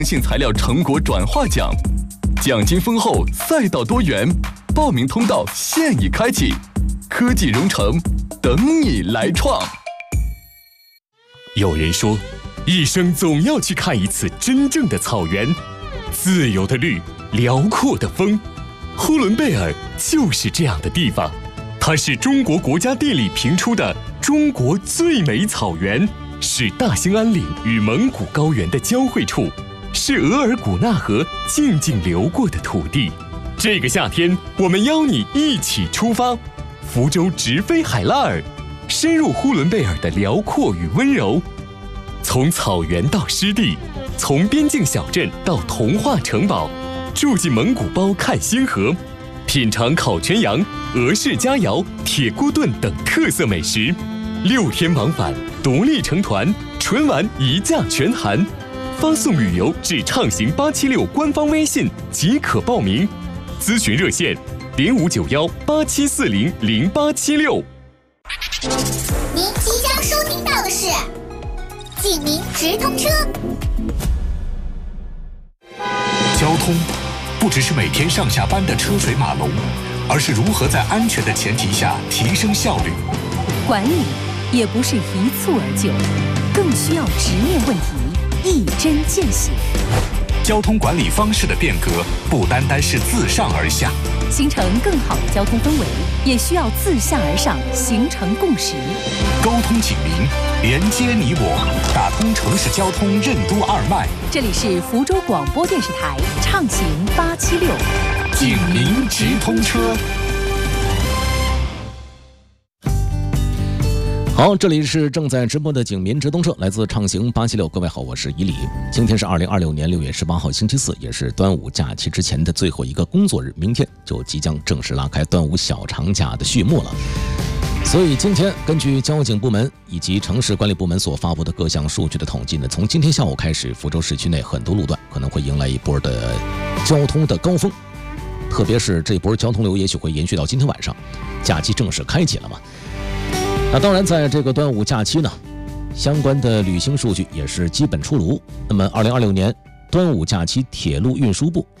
性材料成果转化奖，奖金丰厚，赛道多元，报名通道现已开启，科技融城，等你来创。 有人说，一生总要去看一次真正的草原，自由的绿，辽阔的风。呼伦贝尔就是这样的地方，它是中国国家地理评出的中国最美草原，是大兴安岭与蒙古高原的交汇处，是额尔古纳河静静流过的土地。这个夏天，我们邀你一起出发，福州直飞海拉尔，深入呼伦贝尔的辽阔与温柔。从草原到湿地，从边境小镇到童话城堡，住进蒙古包看星河，品尝烤全羊、俄式佳肴、铁锅炖等特色美食。6天往返，独立成团，纯玩一价全含。发送旅游至畅行876官方微信即可报名。咨询热线059187400876。 您即将收听到的是警民直通车。 交通不只是每天上下班的车水马龙，而是如何在安全的前提下提升效率。 管理也不是一蹴而就，更需要直面问题，一针见血。 交通管理方式的变革不单单是自上而下， 形成更好的交通氛围，也需要自下而上形成共识。 沟通警民，连接你我，打通城市交通任督二脉。 这里是福州广播电视台畅行876 警民直通车。 好，这里是正在直播的警民直通车，来自畅行876。各位好，我是伊礼。今天是2026年6月18号星期四，也是端午假期之前的最后一个工作日，明天就即将正式拉开端午小长假的序幕了。所以今天根据交警部门以及城市管理部门所发布的各项数据的统计呢，从今天下午开始，福州市区内很多路段可能会迎来一波的交通的高峰，特别是这波交通流也许会延续到今天晚上，假期正式开启了嘛。那当然，在这个端午假期呢，相关的旅行数据也是基本出炉。那么2026年端午假期铁路运输部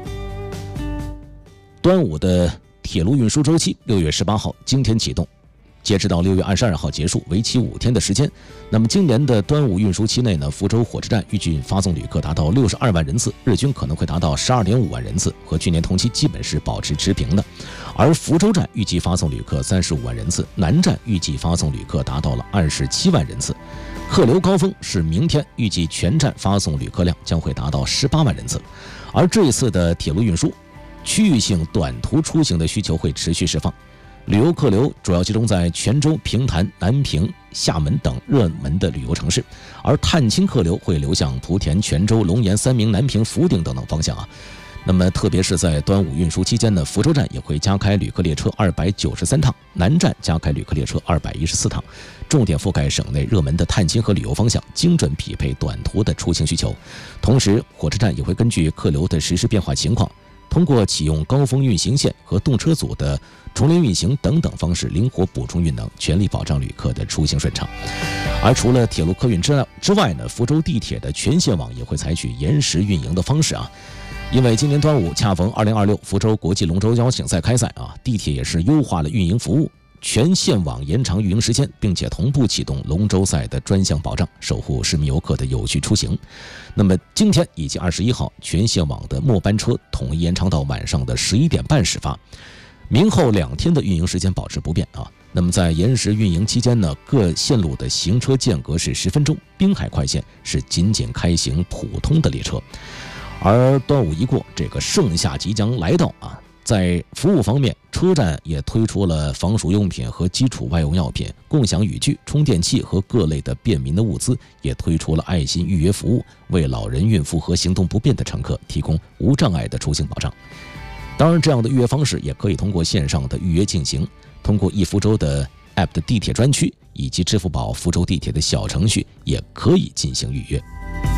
端午的铁路运输周期6月18号今天启动，截止到6月22号结束，为期5天的时间。那么今年的端午运输期内呢，福州火车站预计发送旅客达到62万人次，日均可能会达到12.5万人次，和去年同期基本是保持持平的。而福州站预计发送旅客35万人次，南站预计发送旅客达到了27万人次。客流高峰是明天，预计全站发送旅客量将会达到18万人次。而这一次的铁路运输，区域性短途出行的需求会持续释放，旅游客流主要集中在泉州、平潭、南平、厦门等热门的旅游城市，而探亲客流会流向莆田、泉州、龙岩、三明、南平、福鼎等等方向啊。那么特别是在端午运输期间呢，福州站也会加开旅客列车293趟，南站加开旅客列车214趟，重点覆盖省内热门的探亲和旅游方向，精准匹配短途的出行需求。同时，火车站也会根据客流的实时变化情况，通过启用高峰运行线和动车组的重联运行等等方式，灵活补充运能，全力保障旅客的出行顺畅。而除了铁路客运之外呢，福州地铁的全线网也会采取延时运营的方式啊。因为今年端午恰逢2026福州国际龙舟邀请赛开赛啊，地铁也是优化了运营服务，全线网延长运营时间，并且同步启动龙舟赛的专项保障，守护市民游客的有序出行。那么今天以及21号，全线网的末班车统一延长到晚上的11点半始发，明后2天的运营时间保持不变啊。那么在延时运营期间呢，各线路的行车间隔是10分钟，滨海快线是仅开行普通的列车。而端午一过，这个盛夏即将来到啊，在服务方面，车站也推出了防暑用品和基础外用药品、共享雨具、充电器和各类的便民的物资，也推出了爱心预约服务，为老人、孕妇和行动不便的乘客提供无障碍的出行保障。当然，这样的预约方式也可以通过线上的预约进行，通过一福州的 App 的地铁专区以及支付宝福州地铁的小程序也可以进行预约。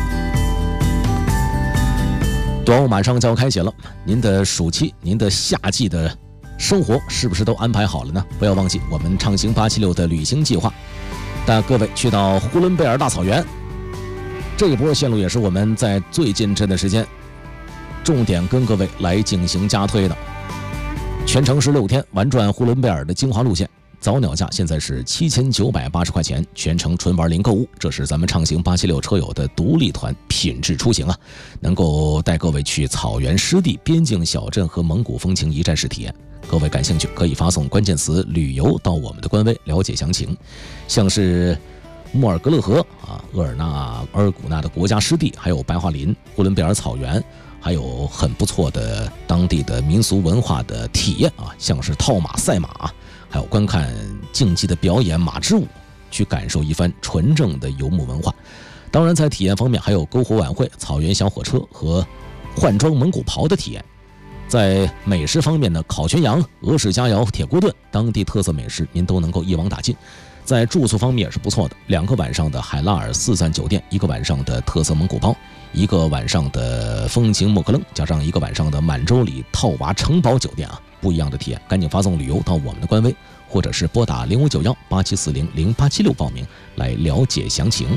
端午马上就要开启了，您的暑期、您的夏季的生活是不是都安排好了呢？不要忘记我们畅行876的旅行计划，带各位去到呼伦贝尔大草原， 这一波线路也是我们在最近这段时间重点跟各位来进行加推的。全程是6天，玩转呼伦贝尔的精华路线。早鸟价现在是7980块钱，全程纯玩零购物。这是咱们畅行876车友的独立团品质出行啊，能够带各位去草原湿地、边境小镇和蒙古风情一站式体验。各位感兴趣可以发送关键词旅游到我们的官微了解详情。像是穆尔格勒河啊、额尔古纳的国家湿地，还有白桦林、呼伦贝尔草原，还有很不错的当地的民俗文化的体验啊，像是套马、赛马，还有观看竞技的表演马之舞，去感受一番纯正的游牧文化。当然在体验方面还有篝火晚会、草原小火车和换装蒙古袍的体验。在美食方面呢，烤全羊、俄式佳肴、铁锅炖当地特色美食您都能够一网打尽。在住宿方面也是不错的，2个晚上的海拉尔4赞酒店，1个晚上的特色蒙古包，1个晚上的风情莫克楞，加上1个晚上的满洲里套娃城堡酒店啊，不一样的体验。赶紧发送旅游到我们的官微，或者是拨打059187400876报名来了解详情。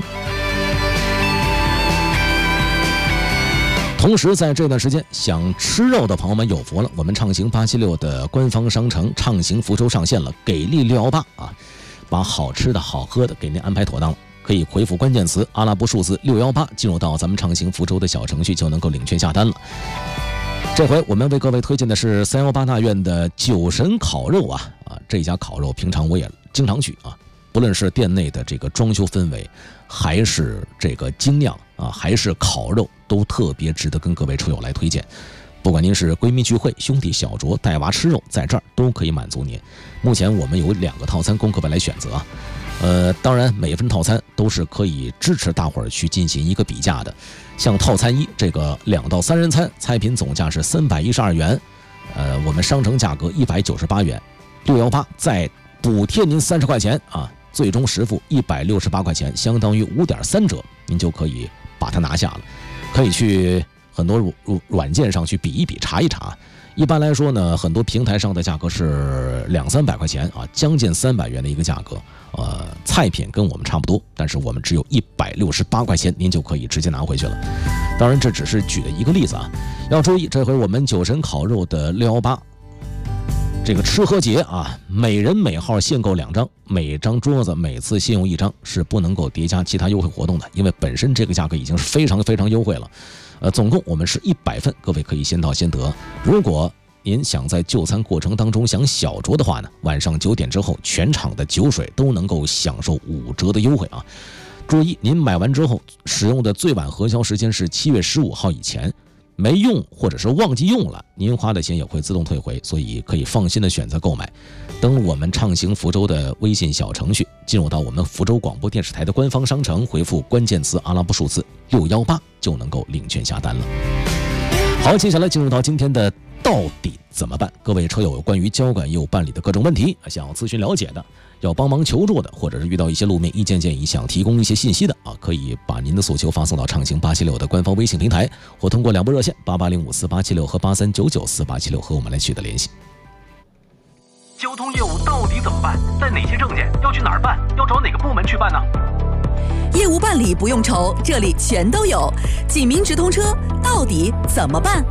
同时在这段时间想吃肉的朋友们有福了，我们畅行876的官方商城畅行福州上线了，给力618啊，把好吃的好喝的给您安排妥当了。可以回复关键词阿拉伯数字618，进入到咱们畅行福州的小程序，就能够领券下单了。这回我们为各位推荐的是318大院的酒神烤肉啊，这家烤肉平常我也经常去啊，不论是店内的这个装修氛围，还是这个精酿啊，还是烤肉，都特别值得跟各位车友来推荐。不管您是闺蜜聚会、兄弟小酌、带娃吃肉，在这儿都可以满足您。目前我们有2个套餐供各位来选择啊。当然每份套餐都是可以支持大伙儿去进行一个比价的。像套餐1这个2到3人餐，菜品总价是312元，我们商城价格198元，618再补贴您30块钱啊，最终实付168块钱，相当于5.3折，您就可以把它拿下了。可以去很多软件上去比一比、查一查。一般来说呢，很多平台上的价格是200-300块钱啊，将近300元的一个价格。菜品跟我们差不多，但是我们只有168块钱，您就可以直接拿回去了。当然，这只是举的一个例子啊，要注意，这回我们酒神烤肉的618这个吃喝节啊，每人每号限购2张，每张桌子每次限用1张，是不能够叠加其他优惠活动的，因为本身这个价格已经是非常非常优惠了。总共我们是100份，各位可以先到先得。如果您想在就餐过程当中想小酌的话呢，晚上9点之后，全场的酒水都能够享受5折的优惠啊！注意，您买完之后使用的最晚核销时间是7月15号以前，没用或者是忘记用了，您花的钱也会自动退回，所以可以放心的选择购买。登我们畅行福州的微信小程序，进入到我们福州广播电视台的官方商城，回复关键词阿拉伯数字618，就能够领券下单了。好，接下来进入到今天的到底怎么办？各位车友有关于交管业务办理的各种问题，想要咨询了解的，要帮忙求助的，或者是遇到一些路面意见建议想提供一些信息的啊，可以把您的诉求发送到畅行876的官方微信平台，或通过2部热线88054876和83994876和我们来取得联系。 交通业务到底怎么办？带哪些证件？要去哪儿办？要找哪个部门去办呢？ 业务办理不用愁，这里全都有。济民直通车到底怎么办？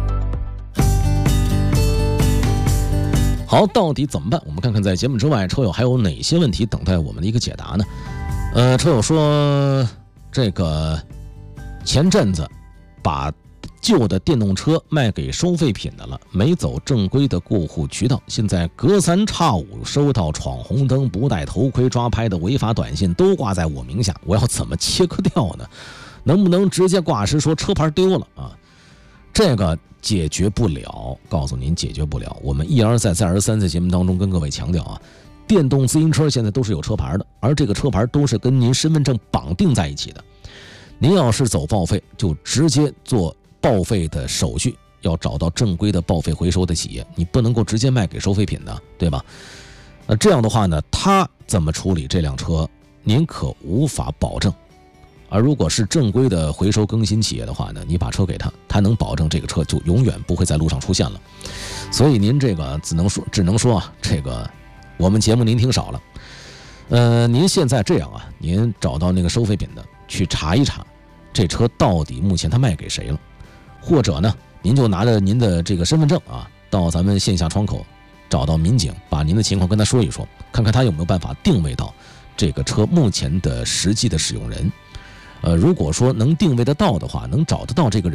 好，到底怎么办？我们看看在节目之外，车友还有哪些问题等待我们的一个解答呢？车友说，这个前阵子把旧的电动车卖给收废品的了，没走正规的过户渠道，现在隔三差五收到闯红灯、不戴头盔抓拍的违法短信都挂在我名下，我要怎么切割掉呢？能不能直接挂失说车牌丢了啊？这个解决不了，告诉您解决不了。我们一而再再而三在节目当中跟各位强调啊，电动自行车现在都是有车牌的，而这个车牌都是跟您身份证绑定在一起的。您要是走报废，就直接做报废的手续，要找到正规的报废回收的企业，你不能够直接卖给收废品的，对吧？这样的话呢，他怎么处理这辆车，您可无法保证。而如果是正规的回收更新企业的话呢，你把车给他，他能保证这个车就永远不会在路上出现了。所以您这个只能说啊，这个我们节目您听少了。您现在这样啊，您找到那个收废品的去查一查， 这车到底目前他卖给谁了，或者呢，您就拿着您的这个身份证啊，到咱们线下窗口找到民警，把您的情况跟他说一说，看看他有没有办法定位到这个车目前的实际的使用人。如果说能定位得到的话，能找得到这个人